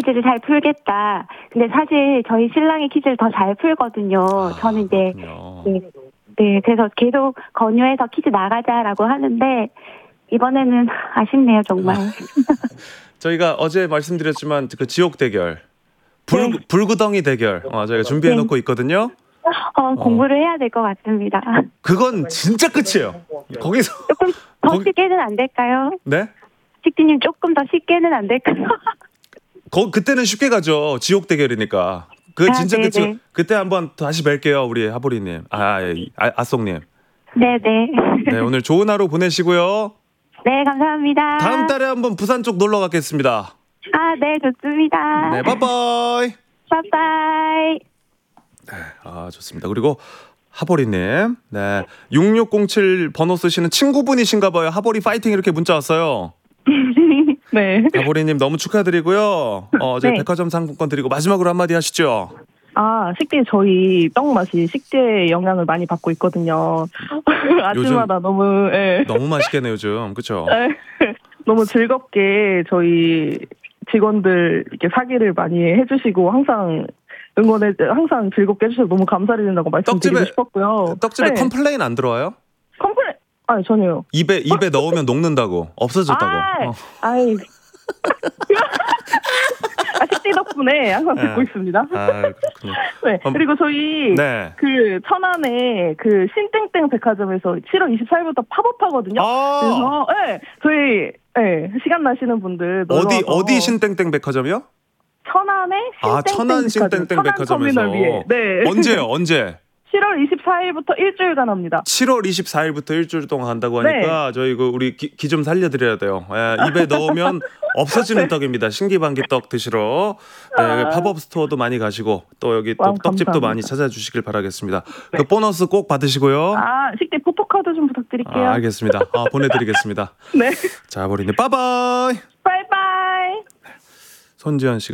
퀴즈를 잘 풀겠다. 근데 사실 저희 신랑이 퀴즈를 더 잘 풀거든요. 저는 이제 네, 그래서 계속 권유해서 퀴즈 나가자라고 하는데 이번에는 아쉽네요, 정말. 저희가 어제 말씀드렸지만 그 지옥 대결, 네. 불구덩이 대결 저희가 준비해놓고 있거든요. 공부를 해야 될 것 같습니다. 그건 진짜 끝이에요. 거기서 조금 더 쉽게는 안 될까요? 네? 식디님 조금 더 쉽게는 안 될까요? 그때는 쉽게 가죠. 지옥 대결이니까. 그 진짜 끝이. 그때 한번 다시 뵐게요, 우리 하보리님. 아송님. 네네. 네, 오늘 좋은 하루 보내시고요. 네, 감사합니다. 다음 달에 한번 부산 쪽 놀러 가겠습니다. 네, 좋습니다. 네, 바이바이. 바이바이. 네, 좋습니다. 그리고 하보리님, 네, 6607 번호 쓰시는 친구분이신가 봐요. 하보리 파이팅 이렇게 문자 왔어요. 네. 하보리님 너무 축하드리고요. 저희 네. 백화점 상품권 드리고 마지막으로 한마디 하시죠. 식대 저희 떡 맛이 식대의 영향을 많이 받고 있거든요. 아침마다 너무 맛있겠네요, 요즘. 그렇죠? 너무 즐겁게 저희 직원들 이렇게 사기를 많이 해주시고 항상 즐겁게 해주셔서 너무 감사드린다고 말씀드리고 싶었고요. 떡집에 컴플레인 안 들어와요? 컴플레인? 아니, 전혀요. 입에 넣으면 녹는다고, 없어졌다고. 식대 덕분에 항상 듣고 있습니다. 그렇군요. 네. 그리고 저희 그 천안에 그 신땡땡 백화점에서 7월 24일부터 팝업 하거든요. 그래서 저희 시간 나시는 분들 어디 신땡땡 백화점이요? 천안의 천안 신땡땡 백화점에서. 네. 언제? 7월 24일부터 일주일간 합니다. 7월 24일부터 일주일 동안 한다고 하니까 저희 우리 기 좀 살려드려야 돼요. 입에 넣으면 없어지는 떡입니다. 신기반기 떡 드시러. 네, 팝업 스토어도 많이 가시고 또 여기 또 떡집도 감사합니다. 많이 찾아주시길 바라겠습니다. 그 보너스 꼭 받으시고요. 식대 포토카드 좀 부탁드릴게요. 알겠습니다. 보내드리겠습니다. 네. 자, 하보리님 빠이바이. 바이바이. 손지현 씨가